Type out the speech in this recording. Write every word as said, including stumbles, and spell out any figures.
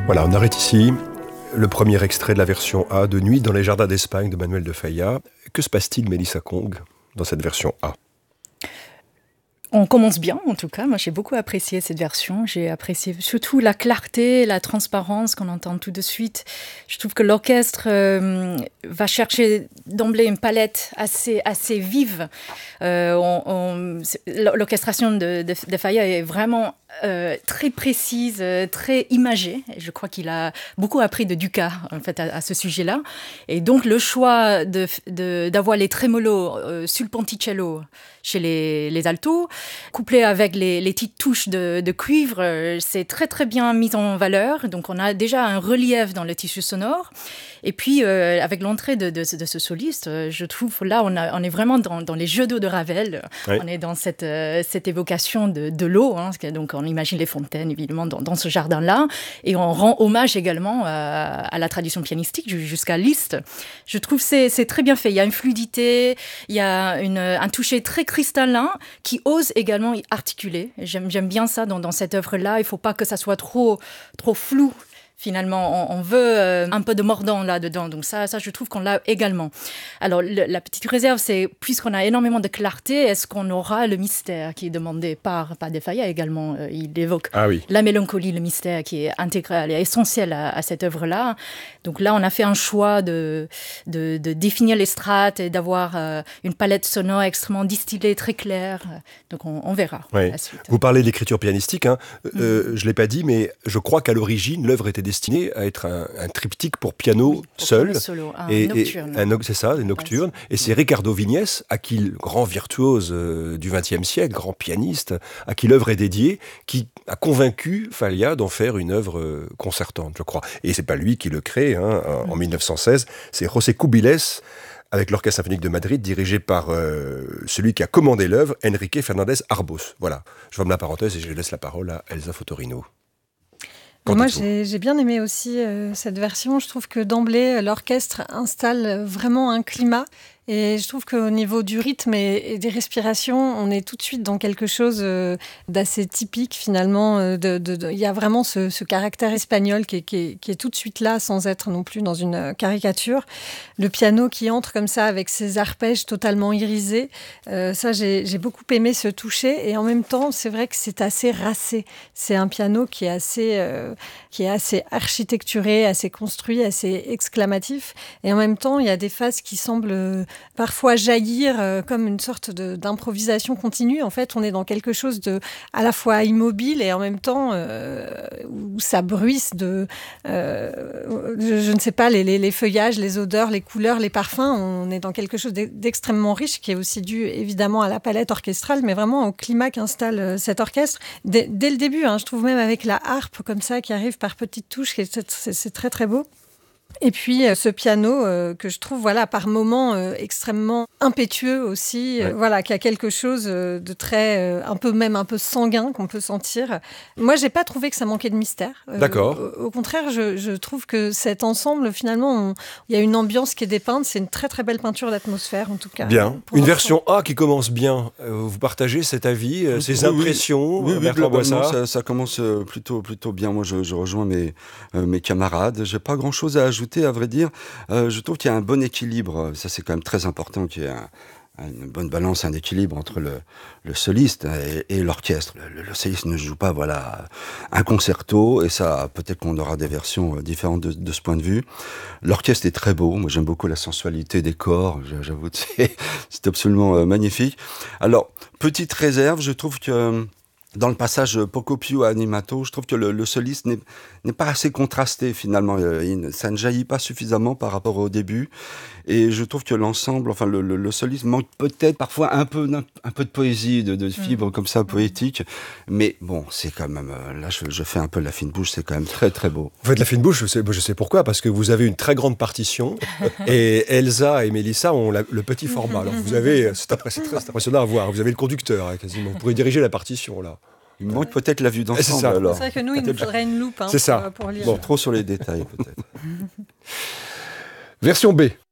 Voilà, on arrête ici. Le premier extrait de la version A de Nuit dans les jardins d'Espagne de Manuel de Falla. Que se passe-t-il, Mélissa Kong, dans cette version A ? On commence bien, en tout cas. Moi, j'ai beaucoup apprécié cette version. J'ai apprécié surtout la clarté, la transparence qu'on entend tout de suite. Je trouve que l'orchestre euh, va chercher d'emblée une palette assez, assez vive. Euh, on, on, l'orchestration de, de, de Falla est vraiment euh, très précise, euh, très imagée. Je crois qu'il a beaucoup appris de Dukas, en fait, à, à ce sujet-là. Et donc, le choix de, de, d'avoir les trémolos euh, sur le ponticello chez les, les altos, couplé avec les, les petites touches de, de cuivre, euh, c'est très très bien mis en valeur. Donc on a déjà un relief dans le tissu sonore. Et puis euh, avec l'entrée de, de, de ce soliste, euh, je trouve là on, a, on est vraiment dans, dans les jeux d'eau de Ravel. Oui. On est dans cette, euh, cette évocation de, de l'eau. Hein, donc on imagine les fontaines évidemment dans, dans ce jardin-là. Et on rend hommage également à, à la tradition pianistique jusqu'à Liszt. Je trouve que c'est, c'est très bien fait. Il y a une fluidité, il y a une, un toucher très cristallin qui ose également articuler. J'aime, j'aime bien ça dans, dans cette œuvre-là. Il ne faut pas que ça soit trop, trop flou. Finalement, on, on veut euh, un peu de mordant là-dedans. Donc ça, ça, je trouve qu'on l'a également. Alors, le, la petite réserve, c'est, puisqu'on a énormément de clarté, est-ce qu'on aura le mystère qui est demandé par, par de Falla également. euh, Il évoque ah oui. la mélancolie, le mystère qui est intégral et essentiel à, à cette œuvre-là. Donc là, on a fait un choix de, de, de définir les strates et d'avoir euh, une palette sonore extrêmement distillée, très claire. Donc on, on verra oui. la suite. Vous parlez de l'écriture pianistique. Hein. Euh, mmh. Je ne l'ai pas dit, mais je crois qu'à l'origine, l'œuvre était destiné à être un, un triptyque pour piano oui, pour seul. Piano solo, un et, nocturne. Et un, c'est ça, des nocturnes. Et c'est Ricardo Vignes, à qui le grand virtuose euh, du vingtième siècle, grand pianiste, à qui l'œuvre est dédiée, qui a convaincu Falla d'en faire une œuvre euh, concertante, je crois. Et c'est pas lui qui le crée, hein, en, mmh. en dix-neuf cent seize, c'est José Cubiles, avec l'Orchestre symphonique de Madrid, dirigé par euh, celui qui a commandé l'œuvre, Enrique Fernandez Arbós. Voilà, je ferme la parenthèse et je laisse la parole à Elsa Fotorino. Moi, j'ai, j'ai bien aimé aussi euh, cette version. Je trouve que d'emblée, l'orchestre installe vraiment un climat. Et je trouve qu'au niveau du rythme et, et des respirations, on est tout de suite dans quelque chose euh, d'assez typique finalement. Il de, de, de, y a vraiment ce, ce caractère espagnol qui est, qui, est, qui est tout de suite là sans être non plus dans une caricature. Le piano qui entre comme ça avec ses arpèges totalement irisés, euh, ça j'ai, j'ai beaucoup aimé ce toucher. Et en même temps, c'est vrai que c'est assez racé. C'est un piano qui est assez, euh, qui est assez architecturé, assez construit, assez exclamatif. Et en même temps, il y a des phases qui semblent parfois jaillir euh, comme une sorte de, d'improvisation continue. En fait, on est dans quelque chose de à la fois immobile et en même temps euh, où ça bruisse de, euh, je, je ne sais pas, les, les, les feuillages, les odeurs, les couleurs, les parfums. On est dans quelque chose d'extrêmement riche qui est aussi dû évidemment à la palette orchestrale, mais vraiment au climat qu'installe cet orchestre. Dès, dès le début, hein, je trouve même avec la harpe comme ça qui arrive par petites touches, c'est, c'est, c'est très très beau. Et puis euh, ce piano euh, que je trouve voilà par moments euh, extrêmement impétueux aussi, euh, ouais. voilà qui a quelque chose euh, de très euh, un peu même un peu sanguin qu'on peut sentir. Moi j'ai pas trouvé que ça manquait de mystère. Euh, D'accord. Au, au contraire, je, je trouve que cet ensemble finalement, il y a une ambiance qui est dépeinte. C'est une très très belle peinture d'atmosphère en tout cas. Bien. Une enfants. Version A qui commence bien. Euh, vous partagez cet avis, euh, ces oui, impressions. Oui, oui, oui ça, ça commence plutôt plutôt bien. Moi je, je rejoins mes euh, mes camarades. J'ai pas grand chose à ajouter. À vrai dire, euh, je trouve qu'il y a un bon équilibre. Ça, c'est quand même très important qu'il y ait un, une bonne balance, un équilibre entre le, le soliste et, et l'orchestre. Le, le soliste ne joue pas, voilà, un concerto, et ça, peut-être qu'on aura des versions différentes de, de ce point de vue. L'orchestre est très beau. Moi, j'aime beaucoup la sensualité des corps. J'avoue que c'est, c'est absolument euh, magnifique. Alors, petite réserve, je trouve que dans le passage Poco Più à Animato, je trouve que le, le soliste n'est, n'est pas assez contrasté finalement. Il, ça ne jaillit pas suffisamment par rapport au début. Et je trouve que l'ensemble, enfin le, le, le soliste manque peut-être parfois un peu, un peu de poésie, de, de fibres mmh. comme ça poétiques. Mais bon, c'est quand même, là je, je fais un peu la fine bouche, c'est quand même très très beau. Vous faites la fine bouche, je sais, je sais pourquoi, parce que vous avez une très grande partition et Elsa et Mélissa ont la, le petit format. Alors vous avez, c'est, très, c'est très impressionnant à voir, vous avez le conducteur hein, quasiment, vous pourrez diriger la partition là. Il manque peut-être la vue d'ensemble. C'est, ça. Alors. C'est vrai que nous, il nous faudrait une loupe hein, c'est pour, ça. pour lire. Bon, trop sur les détails peut-être. Version B.